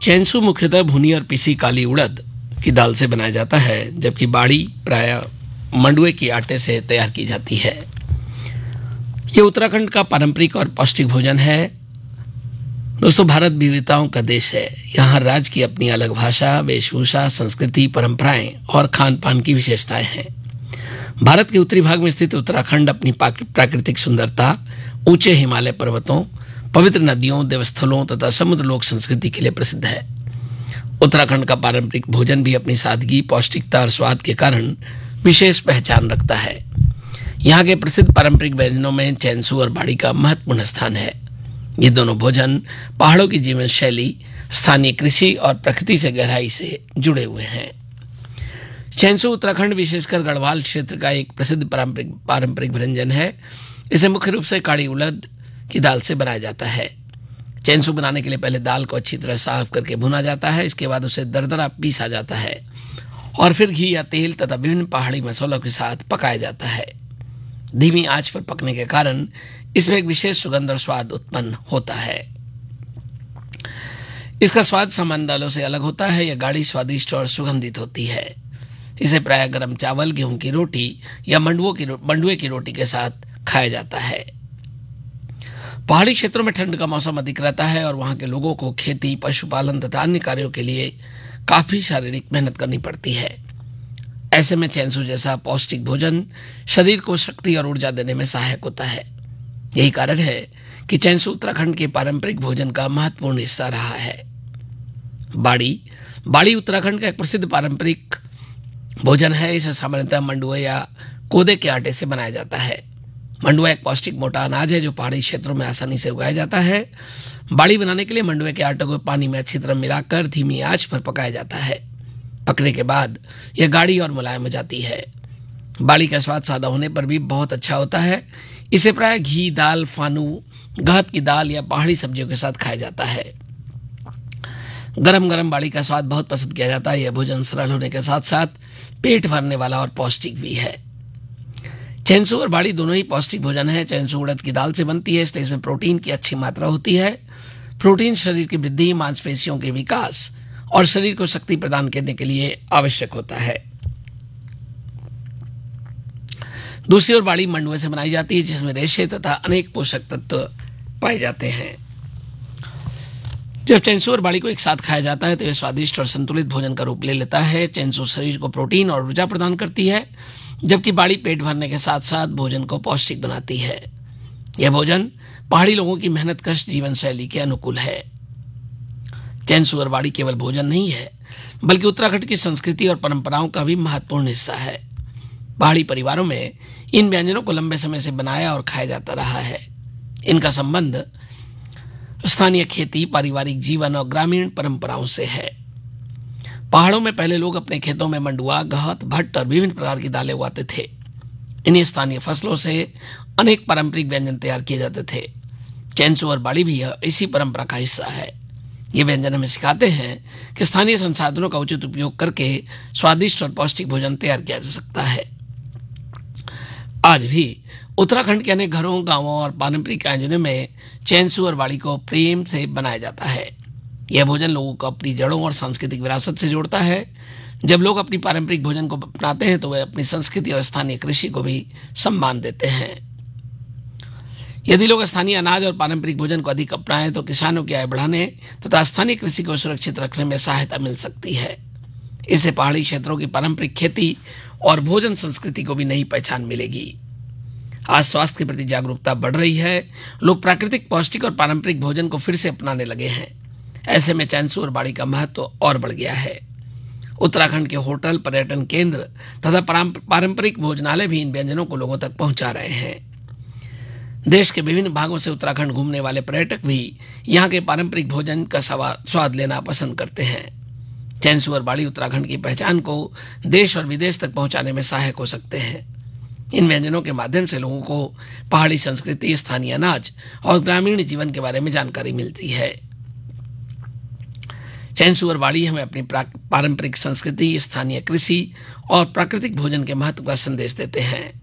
चैनसू मुख्यतः भुनी और पिसी काली उड़द की दाल से बनाया जाता है, जबकि बाड़ी प्रायः मंडुए के आटे से तैयार की जाती है। ये उत्तराखंड का पारंपरिक और पौष्टिक भोजन है। दोस्तों, भारत विविधताओं का देश है। यहाँ हर राज्य की अपनी अलग भाषा, वेशभूषा, संस्कृति, परंपराएं और खान पान की विशेषताएं हैं। भारत के उत्तरी भाग में स्थित उत्तराखंड अपनी प्राकृतिक सुंदरता, ऊंचे हिमालय पर्वतों, पवित्र नदियों, देवस्थलों तथा समुद्र लोक संस्कृति के लिए प्रसिद्ध है। उत्तराखंड का पारंपरिक भोजन भी अपनी सादगी, पौष्टिकता और स्वाद के कारण विशेष पहचान रखता है। यहाँ के प्रसिद्ध पारंपरिक व्यंजनों में चैनसू और बाड़ी का महत्वपूर्ण स्थान है। ये दोनों भोजन पहाड़ों की जीवन शैली, स्थानीय कृषि और प्रकृति से गहराई से जुड़े हुए हैं। चैनसू उत्तराखंड, विशेषकर गढ़वाल क्षेत्र का एक प्रसिद्ध पारंपरिक व्यंजन है। इसे मुख्य रूप से काली उड़द की दाल से बनाया जाता है। चैनसू बनाने के लिए पहले दाल को अच्छी तरह साफ करके भुना जाता है। इसके बाद उसे दरदरा पीसा जाता है और फिर घी या तेल तथा विभिन्न पहाड़ी मसालों के साथ पकाया जाता है। धीमी आंच पर पकने के कारण इसमें एक विशेष सुगंध और स्वाद उत्पन्न होता है। इसका स्वाद सामान्य दालों से अलग होता है। यह गाढ़ी, स्वादिष्ट और सुगंधित होती है। इसे प्रायः गर्म चावल, गेहूं की रोटी या मंडुए की रोटी के साथ खाया जाता है। पहाड़ी क्षेत्रों में ठंड का मौसम अधिक रहता है और वहां के लोगों को खेती, पशुपालन तथा अन्य कार्यों के लिए काफी शारीरिक मेहनत करनी पड़ती है। ऐसे में चैनसू जैसा पौष्टिक भोजन शरीर को शक्ति और ऊर्जा देने में सहायक होता है। यही कारण है कि चैनसू उत्तराखंड के पारंपरिक भोजन का महत्वपूर्ण हिस्सा रहा है। बाड़ी उत्तराखंड का एक प्रसिद्ध पारंपरिक भोजन है। इसे सामान्यतः मंडुए या कोदे के आटे से बनाया जाता है। मंडुआ एक पौष्टिक मोटा अनाज है जो पहाड़ी क्षेत्रों में आसानी से उगाया जाता है। बाड़ी बनाने के लिए मंडुए के आटे को पानी में अच्छी तरह मिलाकर धीमी आंच पर पकाया जाता है। पकने के बाद यह गाढ़ी और मुलायम हो जाती है। बाड़ी का स्वाद सादा होने पर भी बहुत अच्छा होता है। इसे प्रायः घी, दाल, फानू, गहत की दाल या पहाड़ी सब्जियों के साथ खाया जाता है। गरम गरम बाड़ी का स्वाद बहुत पसंद किया जाता है। यह भोजन सरल होने के साथ साथ पेट भरने वाला और पौष्टिक भी है। चैनसू और बाड़ी दोनों ही पौष्टिक भोजन है। चैनसू उड़द की दाल से बनती है, इसलिए इसमें प्रोटीन की अच्छी मात्रा होती है। प्रोटीन शरीर की वृद्धि, मांसपेशियों के विकास और शरीर को शक्ति प्रदान करने के लिए आवश्यक होता है। दूसरी ओर बाड़ी मंडुए से बनाई जाती है, जिसमें रेशे तथा अनेक पोषक तत्व पाए जाते हैं। जब चैनसू और बाड़ी को एक साथ खाया जाता है तो यह स्वादिष्ट और संतुलित भोजन का रूप ले लेता है। चैनसू शरीर को प्रोटीन और ऊर्जा प्रदान करती है, जबकि बाड़ी पेट भरने के साथ साथ भोजन को पौष्टिक बनाती है। यह भोजन पहाड़ी लोगों की मेहनतकश जीवन शैली के अनुकूल है। चैनसू और बाड़ी केवल भोजन नहीं है, बल्कि उत्तराखंड की संस्कृति और परंपराओं का भी महत्वपूर्ण हिस्सा है। पहाड़ी परिवारों में इन व्यंजनों को लंबे समय से बनाया और खाया जाता रहा है। इनका संबंध स्थानीय खेती, पारिवारिक जीवन और ग्रामीण परंपराओं से है। पहाड़ों में पहले लोग अपने खेतों में मंडुआ, गहत, भट्ट और विभिन्न प्रकार की दालें उगाते थे। इन्हीं स्थानीय फसलों से अनेक पारंपरिक व्यंजन तैयार किए जाते थे। चैनसू और बाड़ी भी इसी परंपरा का हिस्सा है। ये व्यंजन हमें सिखाते हैं कि स्थानीय संसाधनों का उचित उपयोग करके स्वादिष्ट और पौष्टिक भोजन तैयार किया जा सकता है। आज भी उत्तराखंड के अनेक घरों, गांवों और पारंपरिक आयोजनों में चैनसू और बाड़ी को प्रेम से बनाया जाता है। यह भोजन लोगों को अपनी जड़ों और सांस्कृतिक विरासत से जोड़ता है। जब लोग अपनी पारंपरिक भोजन को अपनाते हैं तो वे अपनी संस्कृति और स्थानीय कृषि को भी सम्मान देते हैं। यदि लोग स्थानीय अनाज और पारंपरिक भोजन को अधिक अपनाएं तो किसानों की आय बढ़ाने तथा स्थानीय कृषि को सुरक्षित रखने में सहायता मिल सकती है। इससे पहाड़ी क्षेत्रों की पारंपरिक खेती और भोजन संस्कृति को भी नई पहचान मिलेगी। आज स्वास्थ्य के प्रति जागरूकता बढ़ रही है। लोग प्राकृतिक, पौष्टिक और पारंपरिक भोजन को फिर से अपनाने लगे हैं। ऐसे में चैनसू और बाड़ी का महत्व और बढ़ गया है। उत्तराखंड के होटल, पर्यटन केंद्र तथा पारंपरिक भोजनालय भी इन व्यंजनों को लोगों तक पहुंचा रहे हैं। देश के विभिन्न भागों से उत्तराखंड घूमने वाले पर्यटक भी यहाँ के पारंपरिक भोजन का स्वाद लेना पसंद करते हैं। चैनसू और बाड़ी उत्तराखंड की पहचान को देश और विदेश तक पहुंचाने में सहायक हो सकते हैं। इन व्यंजनों के माध्यम से लोगों को पहाड़ी संस्कृति, स्थानीय अनाज और ग्रामीण जीवन के बारे में जानकारी मिलती है। चैनसू और बाड़ी हमें अपनी पारंपरिक संस्कृति, स्थानीय कृषि और प्राकृतिक भोजन के महत्व का संदेश देते हैं।